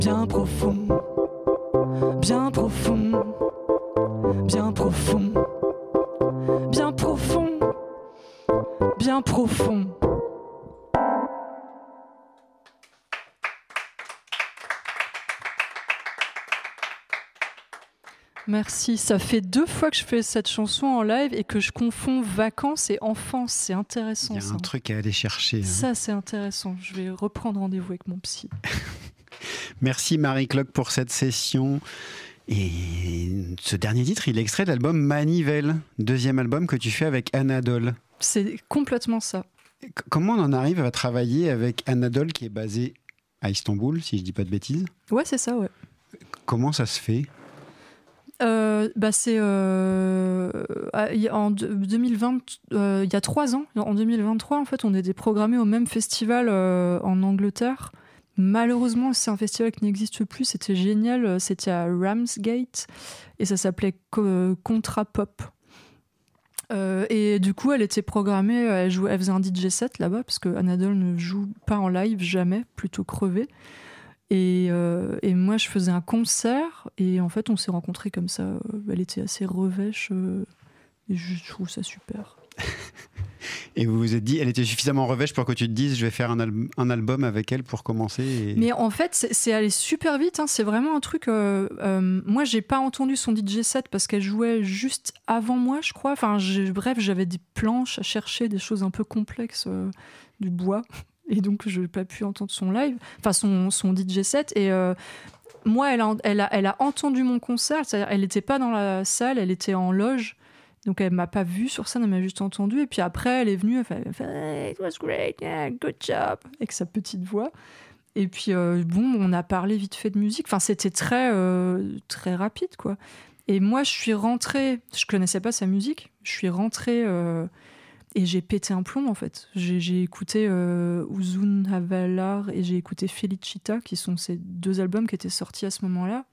bien profond, bien profond, bien profond, bien profond, bien profond. Merci, ça fait 2 fois que je fais cette chanson en live et que je confonds vacances et enfance, c'est intéressant. Il y a un truc à aller chercher. Hein. Ça, c'est intéressant, je vais reprendre rendez-vous avec mon psy. Merci Marie Cloque pour cette session. Et ce dernier titre, il est extrait de l'album Manivelle, deuxième album que tu fais avec Anadole. C'est complètement ça. Comment on en arrive à travailler avec Anadole qui est basé à Istanbul, si je dis pas de bêtises? Ouais, c'est ça, ouais. Comment ça se fait? C'est en 2020, il y a 3 ans, en 2023, en fait, on était programmé au même festival en Angleterre. Malheureusement, c'est un festival qui n'existe plus. C'était génial. C'était à Ramsgate et ça s'appelait Contra Pop. Et du coup, elle était programmée. Elle faisait un DJ set là-bas parce que Anadole ne joue pas en live jamais, plutôt crevé. Et moi, je faisais un concert et en fait, on s'est rencontrés comme ça. Elle était assez revêche et je trouve ça super. Et vous vous êtes dit, elle était suffisamment revêche pour que tu te dises, je vais faire un album avec elle pour commencer et... Mais en fait, c'est allé super vite. Hein. C'est vraiment un truc... moi, j'ai pas entendu son DJ set parce qu'elle jouait juste avant moi, je crois. Enfin, bref, j'avais des planches à chercher, des choses un peu complexes, du bois. Et donc, je n'ai pas pu entendre son live, enfin son DJ set. Et moi, elle a entendu mon concert. C'est-à-dire, elle n'était pas dans la salle, elle était en loge. Donc, elle ne m'a pas vue sur scène, elle m'a juste entendu. Et puis après, elle est venue, elle fait hey, it was great, yeah, good job, avec sa petite voix. Et puis, on a parlé vite fait de musique. Enfin, c'était très, très rapide, quoi. Et moi, je suis rentrée, je ne connaissais pas sa musique, je suis rentrée... Et j'ai pété un plomb, en fait. J'ai écouté Uzun Havalar et j'ai écouté Felicita, qui sont ces 2 albums qui étaient sortis à ce moment-là.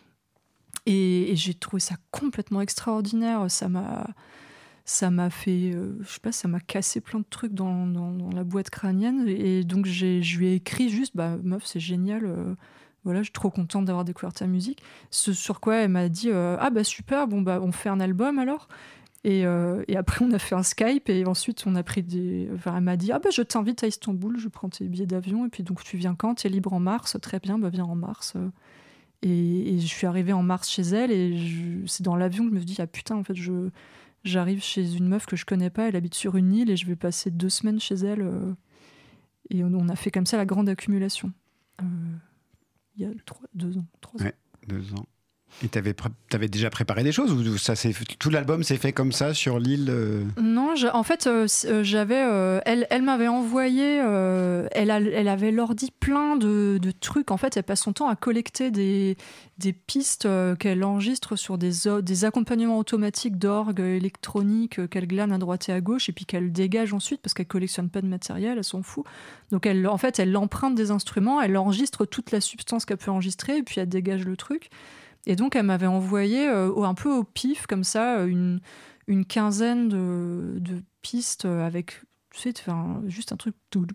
Et j'ai trouvé ça complètement extraordinaire. Ça m'a fait... je sais pas, ça m'a cassé plein de trucs dans la boîte crânienne. Et donc, je lui ai écrit juste, meuf, c'est génial. Voilà, je suis trop contente d'avoir découvert ta musique. Ce sur quoi elle m'a dit, super, on fait un album alors. Et après, on a fait un Skype et ensuite, on a pris elle m'a dit je t'invite à Istanbul, je prends tes billets d'avion et puis donc tu viens quand? T'es libre en mars? Très bien, viens en mars. Et je suis arrivée en mars chez elle et c'est dans l'avion que je me suis dit putain, en fait, j'arrive chez une meuf que je connais pas, elle habite sur une île et je vais passer 2 semaines chez elle. Et on a fait comme ça la grande accumulation. Il y a 2 ans. 3 ans. Ouais, 2 ans. Et t'avais déjà préparé des choses ou tout l'album s'est fait comme ça sur l'île Non, en fait, j'avais. Elle m'avait envoyé. Elle avait l'ordi plein de trucs. En fait, elle passe son temps à collecter des pistes qu'elle enregistre sur des accompagnements automatiques d'orgue électronique qu'elle glane à droite et à gauche et puis qu'elle dégage ensuite parce qu'elle collectionne pas de matériel, elle s'en fout. Donc, elle emprunte des instruments, elle enregistre toute la substance qu'elle peut enregistrer et puis elle dégage le truc. Et donc, elle m'avait envoyé un peu au pif, comme ça, une quinzaine de pistes avec, tu sais, juste un truc,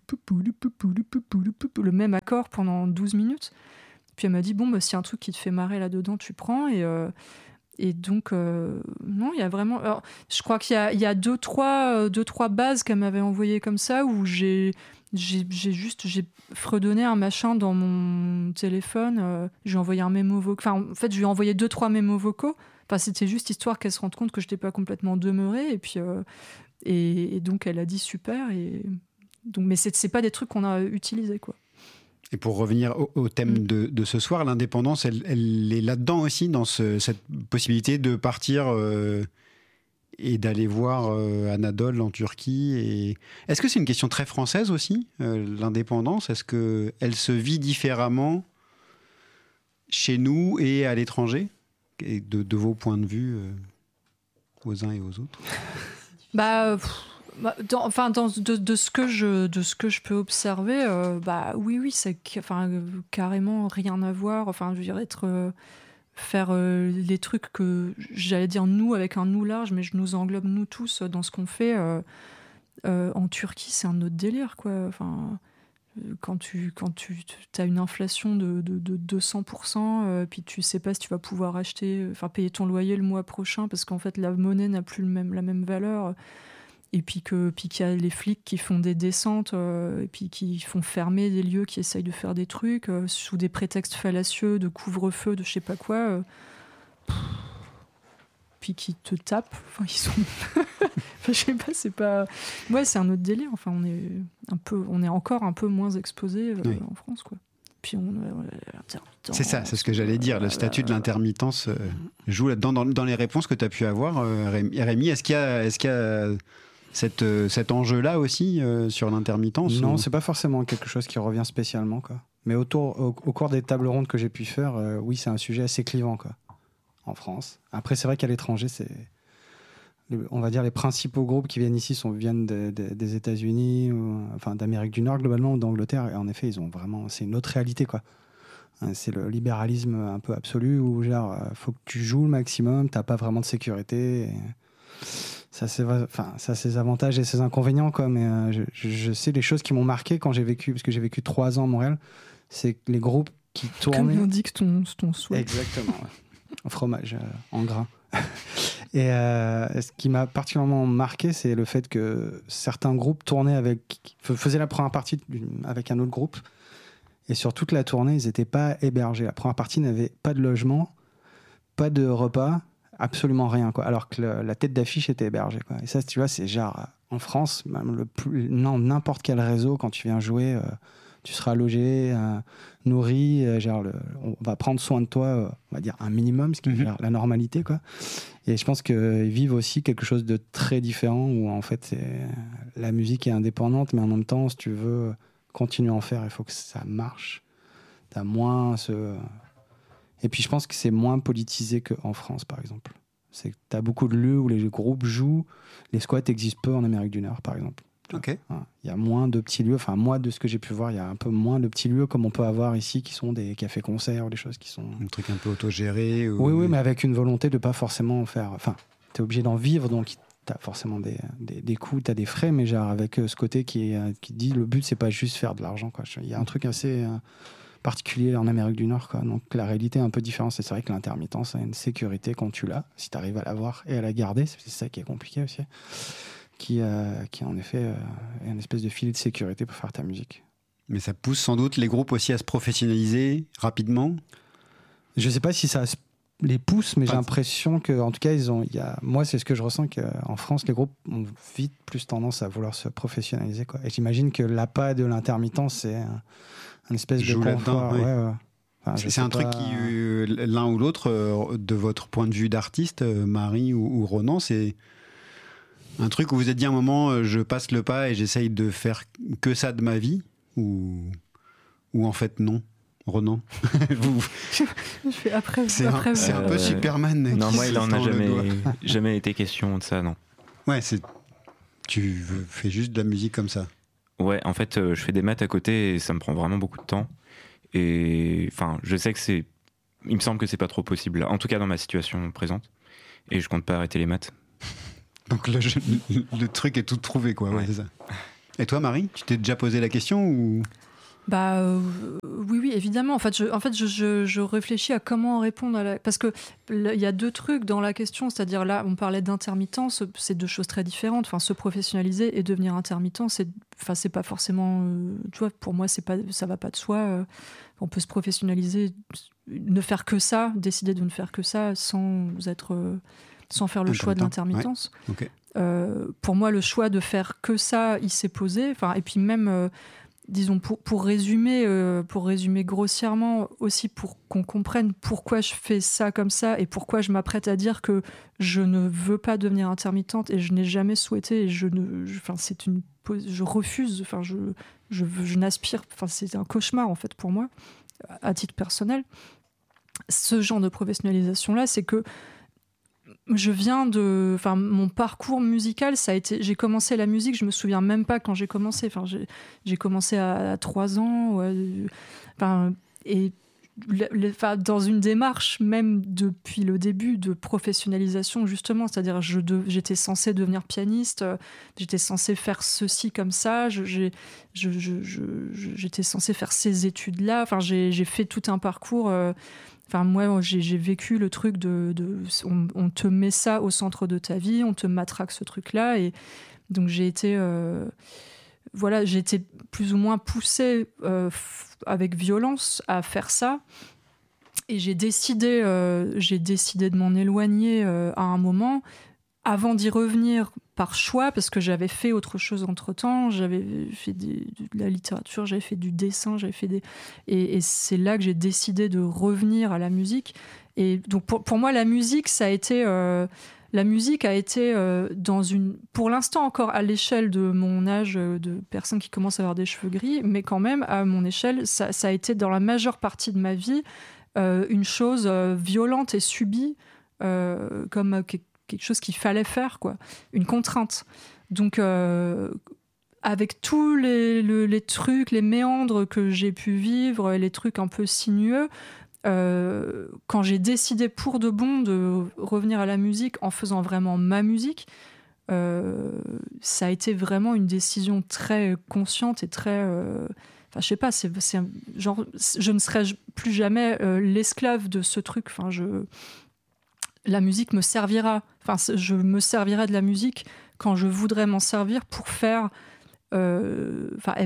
le même accord pendant 12 minutes. Puis elle m'a dit, s'il y a un truc qui te fait marrer là-dedans, tu prends. Et donc, non, il y a vraiment... Alors, je crois qu'il y a 2-3 bases qu'elle m'avait envoyées comme ça, où j'ai fredonné un machin dans mon téléphone. J'ai envoyé un mémo vocal. Enfin, en fait, je lui ai envoyé 2-3 mémos vocaux. Enfin, c'était juste histoire qu'elle se rende compte que je n'étais pas complètement demeurée. Et puis, et donc, elle a dit super. Et donc, mais c'est pas des trucs qu'on a utilisés, quoi. Et pour revenir au thème de ce soir, l'indépendance, elle est là-dedans aussi, dans cette possibilité de partir et d'aller voir Anadole en Turquie. Et... Est-ce que c'est une question très française aussi, l'indépendance? Est-ce qu'elle se vit différemment chez nous et à l'étranger, et de vos points de vue aux uns et aux autres? De ce que je peux observer, oui, c'est carrément rien à voir. Enfin, je veux dire, faire les trucs que j'allais dire nous avec un nous large, mais je nous englobe nous tous dans ce qu'on fait. En Turquie, c'est un autre délire, quoi. Enfin, quand tu as une inflation de 200%, puis tu sais pas si tu vas pouvoir payer ton loyer le mois prochain parce qu'en fait la monnaie n'a plus la même valeur, et puis qu'il y a les flics qui font des descentes et puis qui font fermer des lieux, qui essayent de faire des trucs sous des prétextes fallacieux de couvre-feu, de je sais pas quoi, puis qui te tapent, enfin ils sont je sais pas, c'est pas, ouais, c'est un autre délire, enfin on est encore un peu moins exposé en France, quoi. Puis c'est ça, c'est ce que j'allais dire, le statut de l'intermittence joue là-dedans. Dans les réponses que tu as pu avoir, Rémi, est-ce qu'il y a cet enjeu-là aussi sur l'intermittence? Non, c'est pas forcément quelque chose qui revient spécialement, quoi. Mais au cours des tables rondes que j'ai pu faire, oui, c'est un sujet assez clivant, quoi, en France. Après, c'est vrai qu'à l'étranger, on va dire les principaux groupes qui viennent ici viennent des États-Unis, enfin d'Amérique du Nord globalement, ou d'Angleterre. Et en effet, c'est une autre réalité, quoi. C'est le libéralisme un peu absolu où genre faut que tu joues le maximum, t'as pas vraiment de sécurité. Ça a ses avantages et ses inconvénients, quoi. Mais je sais les choses qui m'ont marqué quand j'ai vécu, parce que j'ai vécu 3 ans à Montréal, c'est que les groupes qui tournaient. Comme indique ton souhait. Exactement. Ouais. Fromage en grains. Et ce qui m'a particulièrement marqué, c'est le fait que certains groupes faisaient la première partie avec un autre groupe, et sur toute la tournée, ils n'étaient pas hébergés. La première partie n'avait pas de logement, pas de repas, absolument rien, quoi. Alors que la tête d'affiche était hébergée, quoi. Et ça, tu vois, c'est genre en France, même n'importe quel réseau, quand tu viens jouer, tu seras logé, nourri, on va prendre soin de toi, on va dire un minimum, ce qui est la normalité, quoi. Et je pense qu'ils vivent aussi quelque chose de très différent, où en fait la musique est indépendante, mais en même temps, si tu veux continuer à en faire, il faut que ça marche. T'as moins Et puis je pense que c'est moins politisé qu'en France, par exemple. C'est que t'as beaucoup de lieux où les groupes jouent, les squats existent peu en Amérique du Nord, par exemple. Ok. Il y a moins de petits lieux, enfin moi de ce que j'ai pu voir, il y a un peu moins de petits lieux comme on peut avoir ici, qui sont des cafés-concerts, des choses qui sont... Un truc un peu autogéré ou... Oui, mais avec une volonté de pas forcément en faire... Enfin, t'es obligé d'en vivre, donc t'as forcément des coûts, t'as des frais, mais genre avec ce côté qui dit le but c'est pas juste faire de l'argent, quoi. Il y a un truc assez particulier en Amérique du Nord, quoi. Donc la réalité est un peu différente. C'est vrai que l'intermittence a une sécurité quand tu l'as, si t'arrives à l'avoir et à la garder, c'est ça qui est compliqué aussi. Qui en effet est une espèce de filet de sécurité pour faire ta musique. Mais ça pousse sans doute les groupes aussi à se professionnaliser rapidement. Je sais pas si ça les pousse, mais j'ai l'impression que, en tout cas, moi, c'est ce que je ressens, qu'en France, les groupes ont vite plus tendance à vouloir se professionnaliser, quoi. Et j'imagine que l'appât de l'intermittence, c'est un espèce de confort. Ouais. Enfin, c'est un truc qui, l'un ou l'autre, de votre point de vue d'artiste, Marie ou Ronan, c'est un truc où vous êtes dit à un moment, je passe le pas et j'essaye de faire que ça de ma vie, ou en fait non, Ronan. Je fais après. C'est un peu Superman. Non, moi il en a jamais été question de ça, non. Ouais, tu fais juste de la musique comme ça. Ouais, en fait, je fais des maths à côté et ça me prend vraiment beaucoup de temps. Et enfin, je sais que il me semble que c'est pas trop possible, en tout cas dans ma situation présente. Et je compte pas arrêter les maths. Donc le truc est tout trouvé, quoi. Ouais, c'est ça. Et toi, Marie, tu t'es déjà posé la question ou... Oui, évidemment. En fait, je réfléchis à comment répondre parce que il y a 2 trucs dans la question, c'est-à-dire là, on parlait d'intermittence, c'est 2 choses très différentes. Enfin, se professionnaliser et devenir intermittent, c'est pas forcément. Tu vois, pour moi, ça va pas de soi. On peut se professionnaliser, ne faire que ça, décider de ne faire que ça, sans faire le choix de l'intermittence. Ouais. Okay. Pour moi, le choix de faire que ça, il s'est posé. Enfin, et puis même. Disons, pour résumer grossièrement aussi, pour qu'on comprenne pourquoi je fais ça comme ça et pourquoi je m'apprête à dire que je ne veux pas devenir intermittente et je n'ai jamais souhaité et je refuse, enfin je n'aspire, enfin c'est un cauchemar en fait pour moi à titre personnel. Ce genre de professionnalisation là, c'est que mon parcours musical, ça a été, j'ai commencé la musique, je me souviens même pas quand j'ai commencé. Enfin, j'ai commencé à 3 ans, et dans une démarche même depuis le début de professionnalisation justement, c'est-à-dire j'étais censée devenir pianiste, j'étais censée faire ceci comme ça, j'étais censée faire ces études-là, enfin j'ai fait tout un parcours. Enfin, moi, j'ai vécu le truc on te met ça au centre de ta vie, on te matraque ce truc-là. Et donc, j'ai été plus ou moins poussée avec violence à faire ça. Et j'ai décidé de m'en éloigner à un moment, avant d'y revenir par choix, parce que j'avais fait autre chose entre-temps. J'avais fait de la littérature, j'avais fait du dessin, et c'est là que j'ai décidé de revenir à la musique. Et donc pour moi, la musique, ça a été... pour l'instant encore à l'échelle de mon âge, de personnes qui commencent à avoir des cheveux gris, mais quand même, à mon échelle, ça a été dans la majeure partie de ma vie une chose violente et subie, comme quelque chose qu'il fallait faire, quoi, une contrainte. Donc, avec tous les trucs, les méandres que j'ai pu vivre, les trucs un peu sinueux, quand j'ai décidé pour de bon de revenir à la musique en faisant vraiment ma musique, ça a été vraiment une décision très consciente et très... Enfin, je sais pas, genre, je ne serai plus jamais l'esclave de ce truc. Enfin, la musique me servira. Enfin, je me servirai de la musique quand je voudrais m'en servir pour faire. Le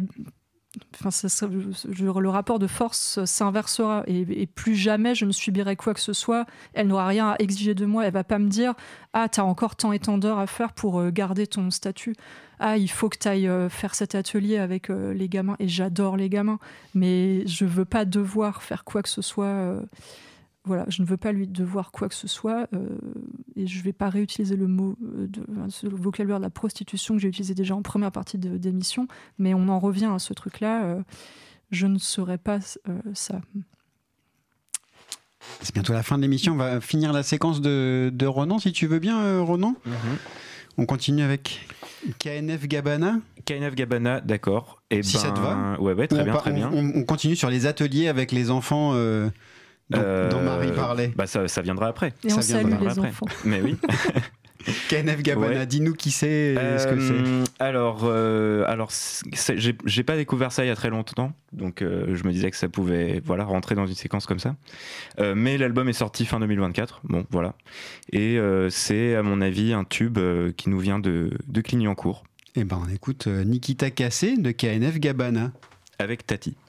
rapport de force s'inversera et plus jamais je ne subirai quoi que ce soit. Elle n'aura rien à exiger de moi. Elle va pas me dire t'as encore tant et tant d'heures à faire pour garder ton statut. Il faut que tu ailles faire cet atelier avec les gamins. Et j'adore les gamins, mais je veux pas devoir faire quoi que ce soit. Voilà, je ne veux pas lui devoir quoi que ce soit, et je vais pas réutiliser le mot, le vocabulaire de la prostitution que j'ai utilisé déjà en première partie d'émission, mais on en revient à ce truc-là. Je ne serai pas ça. C'est bientôt la fin de l'émission. On va finir la séquence de Ronan, si tu veux bien, Ronan. On continue avec KNF Gabana. KNF Gabana, d'accord. Si ça te va. Ouais, très bien. On continue sur les ateliers avec les enfants dont Marie parlait. Ça viendra après. Et ça on salue les enfants. Mais oui. KNF Gabana, dis-nous qui c'est, ce que c'est. Alors j'ai pas découvert ça il y a très longtemps, donc je me disais que ça pouvait rentrer dans une séquence comme ça. Mais l'album est sorti fin 2024, bon voilà. Et c'est à mon avis un tube qui nous vient de Clignancourt. Eh ben on écoute Nikita Kassé de KNF Gabana. Avec Tati.